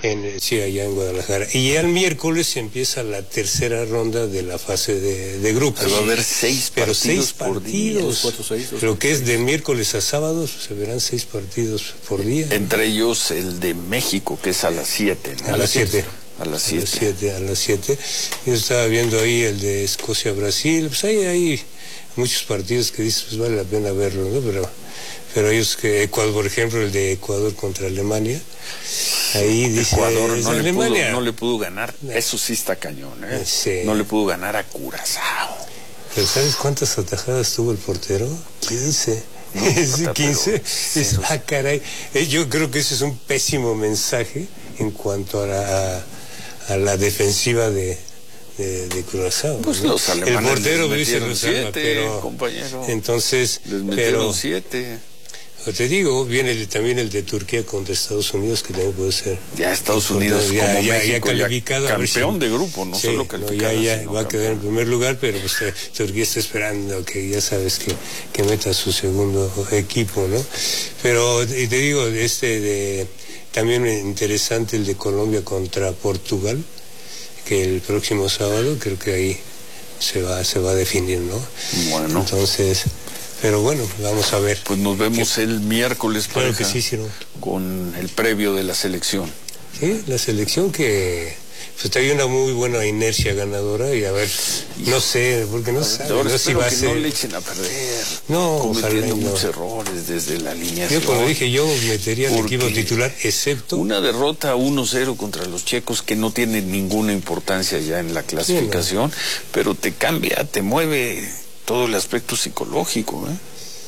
Sí, allá en Guadalajara. Y ya el miércoles empieza la tercera ronda de la fase de grupos. Pero va a haber 6 partidos, 6 partidos. 4, 6, Lo que es de miércoles a sábado, se verán 6 partidos por día. Entre ellos el de México, que es a las 7. ¿no? A las 7. A las 7. A las 7. Yo estaba viendo ahí el de Escocia-Brasil. Pues hay muchos partidos que dices, pues vale la pena verlos, ¿no? Pero ellos que Ecuador, por ejemplo, el de Ecuador contra Alemania, ahí dice Ecuador no le Alemania. pudo ganar. Eso sí está cañón, ¿eh? Sí. No le pudo ganar a Curazao. Pero ¿sabes cuántas atajadas tuvo el portero? 15. No, 15. Caray. Yo creo que ese es un pésimo mensaje en cuanto a la defensiva de Curazao. Pues ¿no? los alemanes el portero les dice metieron 7, pero compañero. Entonces, les metieron 7. Te digo, viene también el de Turquía contra Estados Unidos, que también puede ser. Ya Estados Unidos como México, ya calificado, campeón de grupo, no sí, solo calificado. Ya va a quedar en primer lugar, pero pues Turquía está esperando que ya sabes que meta su segundo equipo, ¿no? Pero te digo, también interesante el de Colombia contra Portugal, que el próximo sábado creo que ahí se va a definir, ¿no? Bueno. Entonces, pero bueno, vamos a ver. Pues nos vemos el miércoles, claro pareja, que sí, ¿no? con el previo de la selección. Sí, la selección que pues trae una muy buena inercia ganadora y a ver, no sé, porque no sabe, no si va a ser. No le echen a perder. No, cometiendo muchos errores desde la alineación. Yo como dije, yo metería el equipo titular, excepto una derrota 1-0 contra los checos que no tiene ninguna importancia ya en la clasificación, sí, no, pero te cambia, te mueve todo el aspecto psicológico, ¿eh?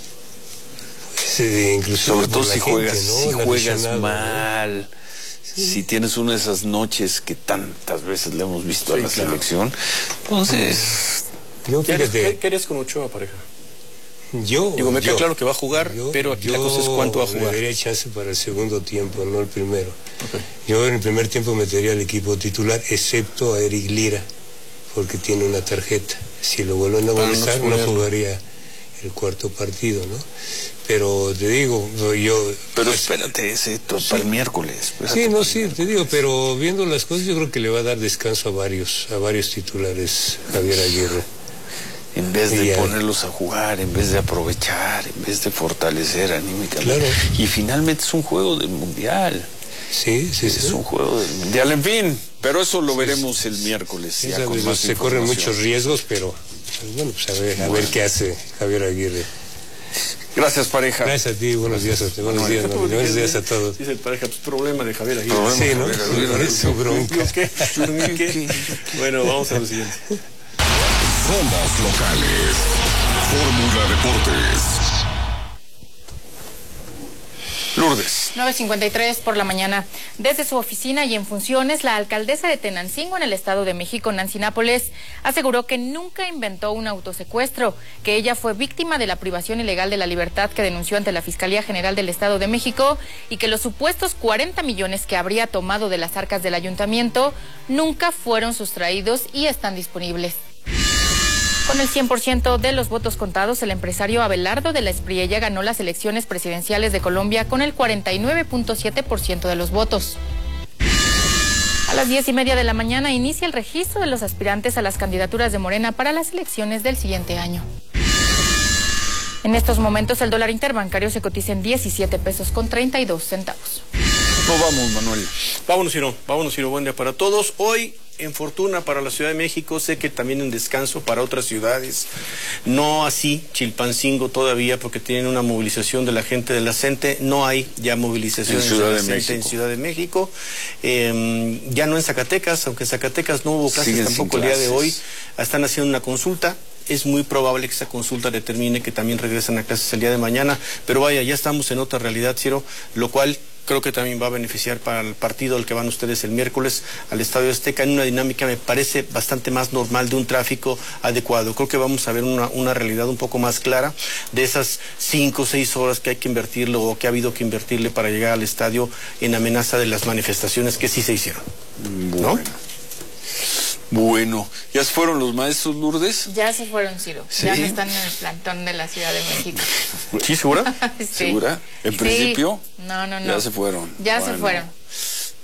Incluso sobre todo si juegas, ¿no? si juegas mal, ¿no? Sí. Si tienes una de esas noches que tantas veces le hemos visto a la selección, entonces ¿Qué harías con Ochoa, pareja? Me queda claro que va a jugar, pero aquí la cosa es cuánto va a jugar. Le daría chance para el segundo tiempo, no el primero. Okay. Yo en el primer tiempo metería al equipo titular, excepto a Eric Lira, porque tiene una tarjeta. Si lo vuelven a molestar, no jugaría el cuarto partido, ¿no? Pero te digo, Pero espérate, para el miércoles. Sí, te digo, pero viendo las cosas, yo creo que le va a dar descanso a varios titulares Javier Aguirre. En vez de ponerlos a jugar, en vez de aprovechar, en vez de fortalecer anímicamente. Claro. Y finalmente es un juego del Mundial. Sí. Es un juego del Mundial, en fin. Pero eso lo veremos el miércoles. Ya con más se corren muchos riesgos, pero bueno, pues a ver qué hace Javier Aguirre. Gracias, pareja. Gracias a ti, buenos días a todos. Buenos días a todos. Dice pareja, pues problema de Javier Aguirre. Sí, ¿no? Es su bronca. Bueno, vamos a lo siguiente. Somos locales. Fórmula Deportes. Lourdes. 9:53 por la mañana. Desde su oficina y en funciones, la alcaldesa de Tenancingo en el Estado de México, Nancy Nápoles, aseguró que nunca inventó un autosecuestro, que ella fue víctima de la privación ilegal de la libertad que denunció ante la Fiscalía General del Estado de México y que los supuestos 40 millones que habría tomado de las arcas del ayuntamiento nunca fueron sustraídos y están disponibles. Con el 100% de los votos contados, el empresario Abelardo de la Espriella ganó las elecciones presidenciales de Colombia con el 49.7% de los votos. A las 10:30 de la mañana inicia el registro de los aspirantes a las candidaturas de Morena para las elecciones del siguiente año. En estos momentos el dólar interbancario se cotiza en 17 pesos con 32 centavos. No vamos, Manuel. Vámonos, Ciro. Buen día para todos. Hoy, en fortuna para la Ciudad de México, sé que también en descanso para otras ciudades. No así Chilpancingo todavía, porque tienen una movilización de la gente de la CENTE. No hay ya movilización en Ciudad de México. Ya no en Zacatecas, aunque en Zacatecas no hubo clases tampoco el día de hoy. Están haciendo una consulta. Es muy probable que esa consulta determine que también regresan a clases el día de mañana. Pero vaya, ya estamos en otra realidad, Ciro, lo cual creo que también va a beneficiar para el partido al que van ustedes el miércoles al Estadio Azteca en una dinámica, me parece, bastante más normal, de un tráfico adecuado. Creo que vamos a ver una realidad un poco más clara de esas 5 o 6 horas que hay que invertirle o que ha habido que invertirle para llegar al estadio en amenaza de las manifestaciones que sí se hicieron. ¿No? Bueno, ¿ya se fueron los maestros, Lourdes? Ya se fueron, Ciro. ¿Sí? Ya no están en el plantón de la Ciudad de México. ¿Sí, segura? Sí. ¿Segura? ¿En principio? No. Ya se fueron. Ya se fueron.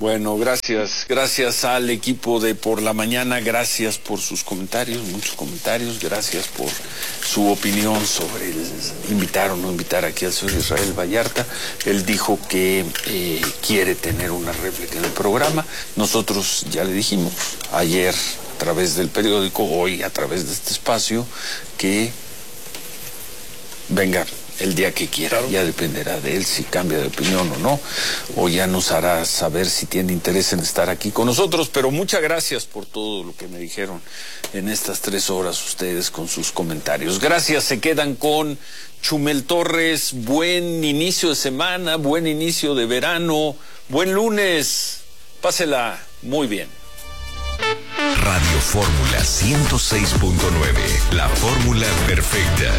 Bueno, gracias al equipo de Por la Mañana, gracias por sus comentarios, muchos comentarios, gracias por su opinión sobre el invitar o no invitar aquí al señor Israel Vallarta. Él dijo que quiere tener una réplica en el programa. Nosotros ya le dijimos ayer a través del periódico, hoy a través de este espacio, que venga el día que quiera. Claro. Ya dependerá de él si cambia de opinión o no, o ya nos hará saber si tiene interés en estar aquí con nosotros. Pero muchas gracias por todo lo que me dijeron en estas 3 horas ustedes con sus comentarios. Gracias, se quedan con Chumel Torres. Buen inicio de semana, buen inicio de verano, buen lunes, pásela muy bien. Radio Fórmula 106.9, la fórmula perfecta.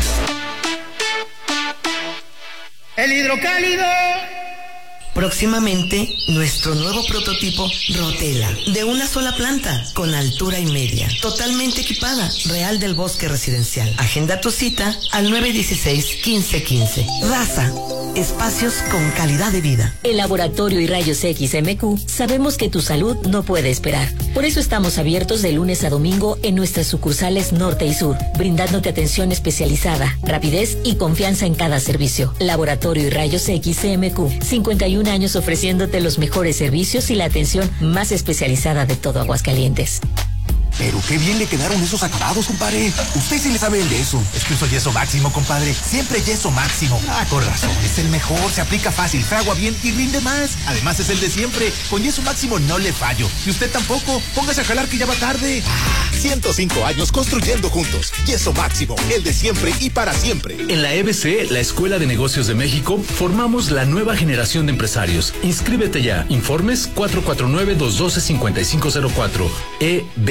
El hidrocálido. Próximamente, nuestro nuevo prototipo Rotela, de una sola planta, con altura y media, totalmente equipada, Real del Bosque Residencial. Agenda tu cita al 916-1515. Raza, espacios con calidad de vida. En Laboratorio y Rayos X MQ sabemos que tu salud no puede esperar. Por eso estamos abiertos de lunes a domingo en nuestras sucursales norte y sur, brindándote atención especializada, rapidez y confianza en cada servicio. Laboratorio y Rayos X MQ, 51 años ofreciéndote los mejores servicios y la atención más especializada de todo Aguascalientes. Pero qué bien le quedaron esos acabados, compadre. Usted sí le sabe el yeso. Es que uso Yeso Máximo, compadre. Siempre Yeso Máximo. Ah, con razón. Es el mejor, se aplica fácil, fragua bien y rinde más. Además es el de siempre. Con Yeso Máximo no le fallo. Y usted tampoco. Póngase a jalar que ya va tarde. 105 años construyendo juntos. Yeso Máximo, el de siempre y para siempre. En la EBC, la Escuela de Negocios de México, formamos la nueva generación de empresarios. Inscríbete ya. Informes 449-212-5504. EBC.